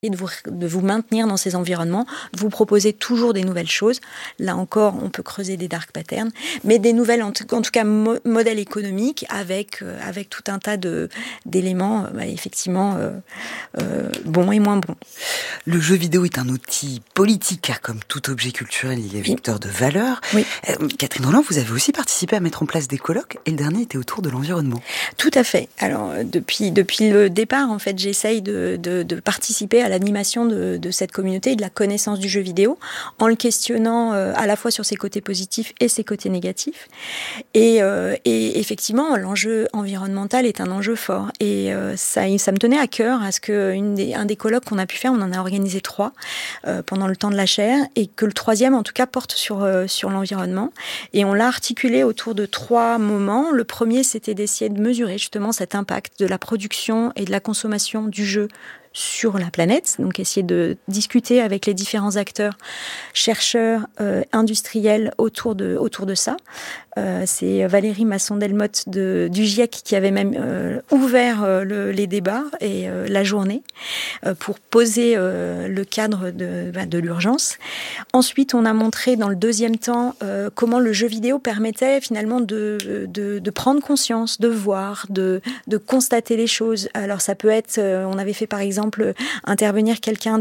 et de vous maintenir dans ces environnements, de vous proposer toujours des nouvelles choses. Là encore, on peut creuser des dark patterns, mais des nouvelles, en tout cas, modèles économiques avec tout un tas d'éléments, effectivement, bons et moins bons. Le jeu vidéo est un outil politique, car comme tout objet culturel, il est vecteur de valeurs. Oui. Catherine Rolland, vous avez aussi participé à mettre en place des colloques, et le dernier était autour de l'environnement. Tout à fait. Alors, depuis le départ, en fait, j'essaye de participer à l'animation de cette communauté et de la connaissance du jeu vidéo, en le questionnant à la fois sur ses côtés positifs et ses côtés négatifs. Et effectivement, l'enjeu environnemental est un enjeu fort. Et ça me tenait à cœur, à ce qu'un des colloques qu'on a pu faire, on en a organisé 3 pendant le temps de la chaire, et que le 3e, en tout cas, porte sur l'environnement. Et on l'a articulé autour de 3 moments. Le premier, c'était d'essayer de mesurer justement cet impact de la production et de la consommation du jeu sur la planète, donc essayer de discuter avec les différents acteurs, chercheurs, industriels autour de ça. C'est Valérie Masson-Delmotte du GIEC qui avait même ouvert les débats et la journée pour poser le cadre de l'urgence. Ensuite, on a montré dans le 2e temps comment le jeu vidéo permettait finalement de prendre conscience, de voir, de constater les choses. Alors ça peut être, on avait fait par exemple intervenir quelqu'un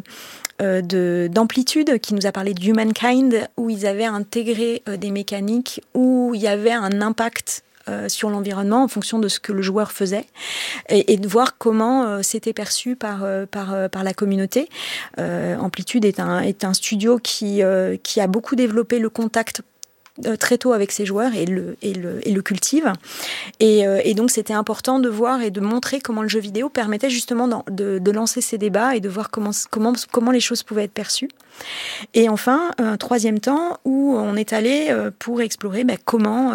d'Amplitude qui nous a parlé de Humankind, où ils avaient intégré des mécaniques où il y avait un impact sur l'environnement en fonction de ce que le joueur faisait, et de voir comment c'était perçu par la communauté. Amplitude est un studio qui a beaucoup développé le contact très tôt avec ses joueurs et le cultive. Et donc, c'était important de voir et de montrer comment le jeu vidéo permettait justement de lancer ces débats et de voir comment les choses pouvaient être perçues. Et enfin, un 3e temps où on est allé pour explorer comment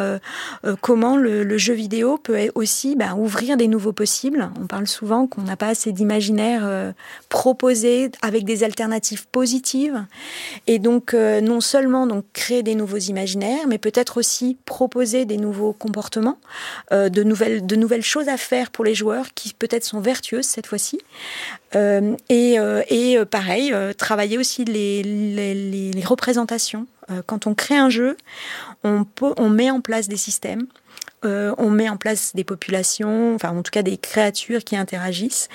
le jeu vidéo peut aussi ouvrir des nouveaux possibles. On parle souvent qu'on n'a pas assez d'imaginaire proposé avec des alternatives positives. Et donc, non seulement créer des nouveaux imaginaires, mais peut-être aussi proposer des nouveaux comportements, de nouvelles choses à faire pour les joueurs qui peut-être sont vertueuses cette fois-ci. Pareil, travailler aussi les représentations. Quand on crée un jeu, on met en place des systèmes, on met en place des populations, enfin en tout cas des créatures qui interagissent.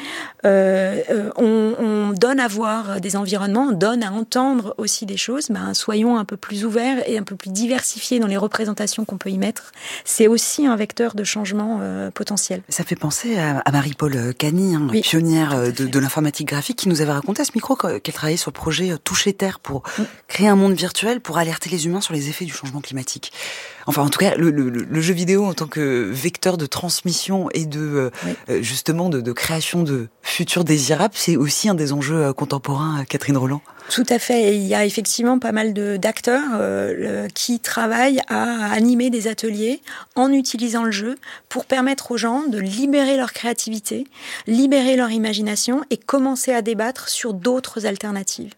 On donne à voir des environnements, on donne à entendre aussi des choses. Soyons un peu plus ouverts et un peu plus diversifiés dans les représentations qu'on peut y mettre. C'est aussi un vecteur de changement potentiel. Ça fait penser à Marie-Paule Cany, oui, pionnière de l'informatique graphique, qui nous avait raconté à ce micro qu'elle travaillait sur le projet Toucher Terre pour créer un monde virtuel pour alerter les humains sur les effets du changement climatique. Enfin, en tout cas, le jeu vidéo en tant que vecteur de transmission et justement de création de futurs désirables, c'est aussi un des enjeux contemporains, Catherine Rolland. Tout à fait. Et il y a effectivement pas mal d'acteurs qui travaillent à animer des ateliers en utilisant le jeu pour permettre aux gens de libérer leur créativité, libérer leur imagination et commencer à débattre sur d'autres alternatives.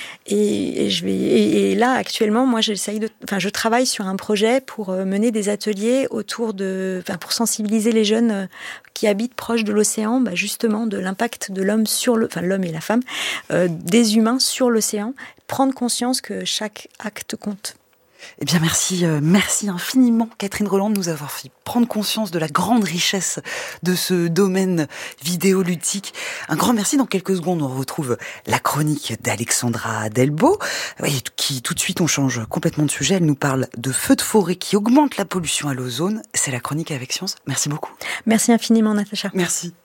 Et là, actuellement, moi, je travaille sur un projet pour mener des ateliers pour sensibiliser les jeunes qui habitent proche de l'océan, justement, de l'impact de l'homme l'homme et la femme, des humains sur l'océan, prendre conscience que chaque acte compte. Eh bien, merci infiniment, Catherine Rolland, de nous avoir fait prendre conscience de la grande richesse de ce domaine vidéoludique. Un grand merci. Dans quelques secondes, on retrouve la chronique d'Alexandra Delbo, qui, tout de suite, on change complètement de sujet. Elle nous parle de feux de forêt qui augmentent la pollution à l'ozone. C'est la chronique avec Science. Merci beaucoup. Merci infiniment, Natacha. Merci.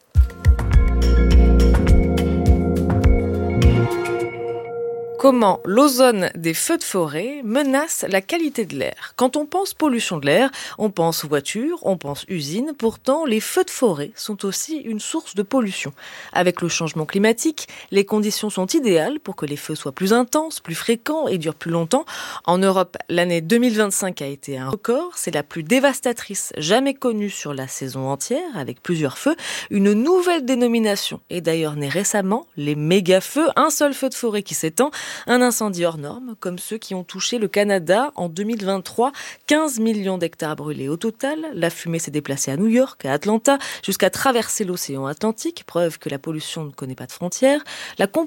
Comment l'ozone des feux de forêt menace la qualité de l'air. Quand on pense pollution de l'air, on pense voitures, on pense usines. Pourtant, les feux de forêt sont aussi une source de pollution. Avec le changement climatique, les conditions sont idéales pour que les feux soient plus intenses, plus fréquents et durent plus longtemps. En Europe, l'année 2025 a été un record. C'est la plus dévastatrice jamais connue sur la saison entière, avec plusieurs feux. Une nouvelle dénomination est d'ailleurs née récemment, les méga-feux. Un seul feu de forêt qui s'étend. Un incendie hors norme, comme ceux qui ont touché le Canada en 2023. 15 millions d'hectares brûlés au total. La fumée s'est déplacée à New York, à Atlanta, jusqu'à traverser l'océan Atlantique, preuve que la pollution ne connaît pas de frontières. La